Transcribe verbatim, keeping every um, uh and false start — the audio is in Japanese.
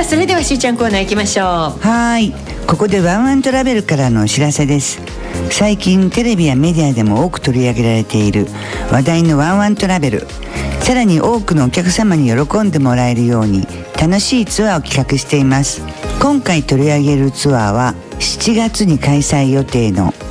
あそれではしーちゃんコーナー行きましょう。 はい、ここでワンワントラベルからのお知らせです。最近テレビやメディアでも多く取り上げられている話題のワンワントラベル、さらに多くのお客様に喜んでもらえるように楽しいツアーを企画しています。今回取り上げるツアーはしちがつに開催予定の